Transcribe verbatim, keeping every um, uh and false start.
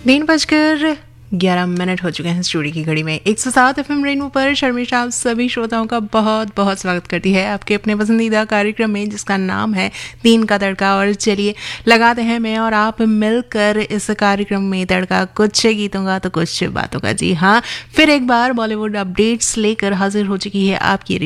तीन बजकर ग्यारह मिनट हो चुके हैं स्टूडियो की घड़ी में। एक सौ सात एफ एम रेनबो पर शर्मिष्ठा आप सभी श्रोताओं का बहुत बहुत स्वागत करती है आपके अपने पसंदीदा कार्यक्रम में, जिसका नाम है तीन का तड़का। और चलिए लगाते हैं मैं और आप मिलकर इस कार्यक्रम में तड़का, कुछ गीतों का तो कुछ बातों का। जी हाँ, फिर एक बार बॉलीवुड अपडेट्स लेकर हाजिर हो चुकी है आपकी